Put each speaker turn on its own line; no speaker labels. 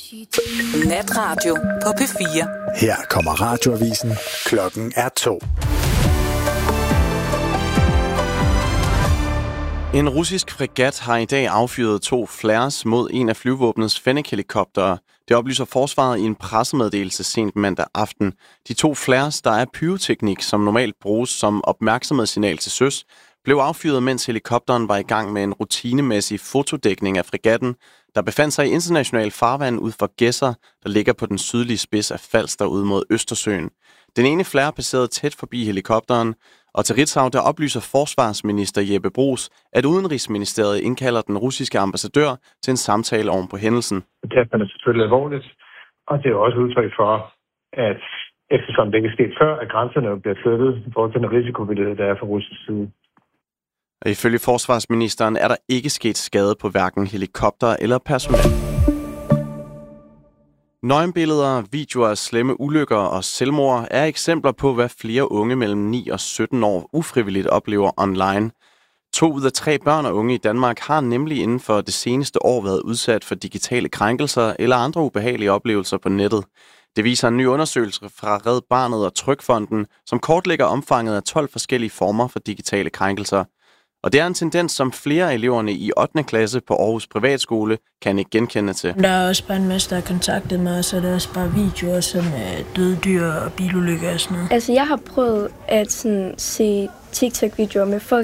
Natradio på P4.
Her kommer radioavisen. Klokken er 2.
En russisk fregat har i dag affyret 2 flares mod en af flyvåbnets Fennek-helikoptere. Det oplyser forsvaret i en pressemeddelelse sent mandag aften. De 2 flares, der er pyroteknik, som normalt bruges som opmærksomhedssignal til søs, blev affyret, mens helikopteren var i gang med en rutinemæssig fotodækning af fregatten, der befandt sig i international farvand ud for Gedser, der ligger på den sydlige spids af Falster ud mod Østersøen. Den ene flare passerede tæt forbi helikopteren, og til Ritzau der oplyser forsvarsminister Jeppe Bruus, at Udenrigsministeriet indkalder den russiske ambassadør til en samtale oven på hændelsen.
Det tager man selvfølgelig alvorligt, og det er også udtryk for, at eftersom det ikke er sket før, at grænserne bliver flyttet i forhold til den risikobillede, der er fra russisk side.
Og ifølge forsvarsministeren er der ikke sket skade på hverken helikopter eller personel. Nøgenbilleder, videoer af slemme ulykker og selvmord er eksempler på, hvad flere unge mellem 9 og 17 år ufrivilligt oplever online. 2 ud af 3 børn og unge i Danmark har nemlig inden for det seneste år været udsat for digitale krænkelser eller andre ubehagelige oplevelser på nettet. Det viser en ny undersøgelse fra Red Barnet og Trygfonden, som kortlægger omfanget af 12 forskellige former for digitale krænkelser. Og det er en tendens, som flere af eleverne i 8. klasse på Aarhus Privatskole kan ikke genkende til.
Der er også bare en masse, der har kontaktet mig, så der er også bare videoer som døde dyr og bilulykker og sådan noget.
Altså, jeg har prøvet at se TikTok-videoer med folk,